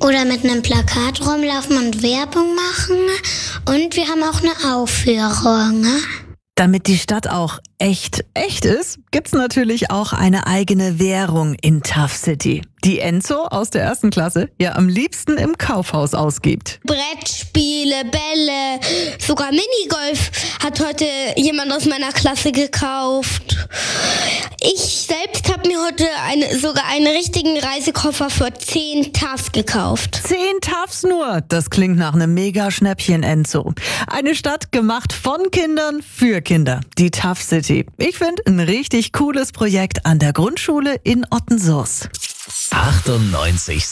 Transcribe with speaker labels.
Speaker 1: oder mit einem Plakat rumlaufen und Werbung machen. Und wir haben auch eine Aufführung.
Speaker 2: Damit die Stadt auch echt ist, gibt's natürlich auch eine eigene Währung in Tough City, die Enzo aus der 1. Klasse ja am liebsten im Kaufhaus ausgibt.
Speaker 3: Brettspiele, Bälle, sogar Minigolf hat heute jemand aus meiner Klasse gekauft. Ich selbst habe mir heute sogar einen richtigen Reisekoffer für 10 TAFs gekauft.
Speaker 2: 10 TAFs nur, das klingt nach einem Mega-Schnäppchen, Enzo. Eine Stadt gemacht von Kindern für Kinder, die Tough City. Ich finde, ein richtig cooles Projekt an der Grundschule in Ottensoos.
Speaker 4: 98,6